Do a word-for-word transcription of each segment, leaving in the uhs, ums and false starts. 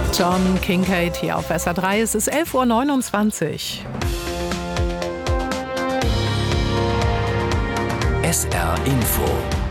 John Kincade hier auf S R drei. Es ist elf Uhr neunundzwanzig. S R Info.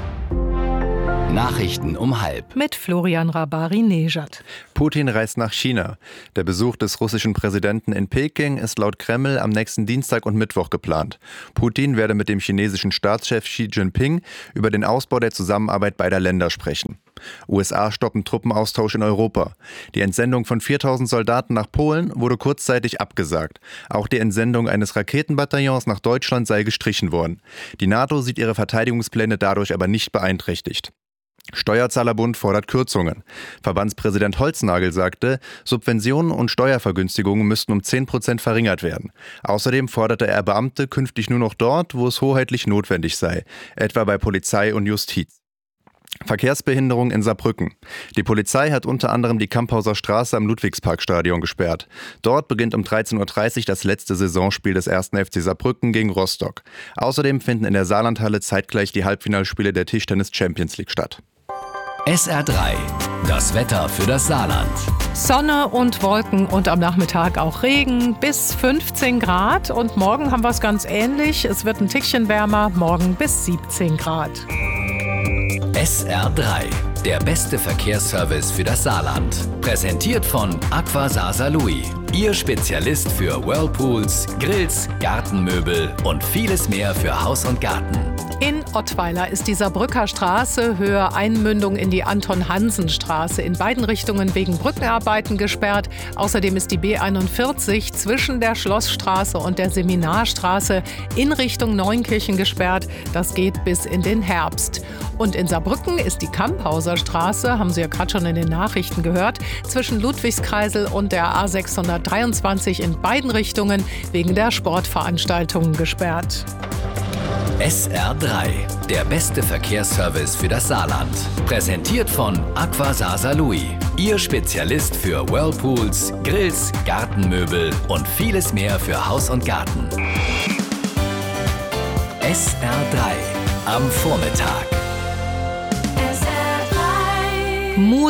Nachrichten um halb. Mit Florian Rabari-Nejad. Putin reist nach China. Der Besuch des russischen Präsidenten in Peking ist laut Kreml am nächsten Dienstag und Mittwoch geplant. Putin werde mit dem chinesischen Staatschef Xi Jinping über den Ausbau der Zusammenarbeit beider Länder sprechen. U S A stoppen Truppenaustausch in Europa. Die Entsendung von viertausend Soldaten nach Polen wurde kurzzeitig abgesagt. Auch die Entsendung eines Raketenbataillons nach Deutschland sei gestrichen worden. Die NATO sieht ihre Verteidigungspläne dadurch aber nicht beeinträchtigt. Steuerzahlerbund fordert Kürzungen. Verbandspräsident Holznagel sagte, Subventionen und Steuervergünstigungen müssten um zehn Prozent verringert werden. Außerdem forderte er Beamte künftig nur noch dort, wo es hoheitlich notwendig sei, etwa bei Polizei und Justiz. Verkehrsbehinderung in Saarbrücken. Die Polizei hat unter anderem die Kamphauser Straße am Ludwigsparkstadion gesperrt. Dort beginnt um dreizehn Uhr dreißig das letzte Saisonspiel des ersten F C Saarbrücken gegen Rostock. Außerdem finden in der Saarlandhalle zeitgleich die Halbfinalspiele der Tischtennis Champions League statt. S R drei. Das Wetter für das Saarland. Sonne und Wolken und am Nachmittag auch Regen bis fünfzehn Grad. Und morgen haben wir es ganz ähnlich. Es wird ein Tickchen wärmer, morgen bis siebzehn Grad. S R drei. Der beste Verkehrsservice für das Saarland. Präsentiert von Aqua Saar Saarlouis. Ihr Spezialist für Whirlpools, Grills, Gartenmöbel und vieles mehr für Haus und Garten. In Ottweiler ist die Saarbrücker Straße Höhe Einmündung in die Anton-Hansen-Straße in beiden Richtungen wegen Brückenarbeiten gesperrt. Außerdem ist die B einundvierzig zwischen der Schlossstraße und der Seminarstraße in Richtung Neunkirchen gesperrt. Das geht bis in den Herbst. Und in Saarbrücken ist die Kamphauser Straße, haben Sie ja gerade schon in den Nachrichten gehört, zwischen Ludwigskreisel und der A sechshundertdreiundzwanzig in beiden Richtungen wegen der Sportveranstaltungen gesperrt. S R drei. Der beste Verkehrsservice für das Saarland. Präsentiert von Aqua Saar Saarlouis. Ihr Spezialist für Whirlpools, Grills, Gartenmöbel und vieles mehr für Haus und Garten. S R drei. Am Vormittag.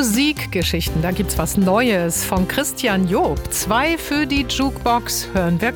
Musikgeschichten, da gibt's was Neues von Christian Job. Zwei für die Jukebox hören wir gleich.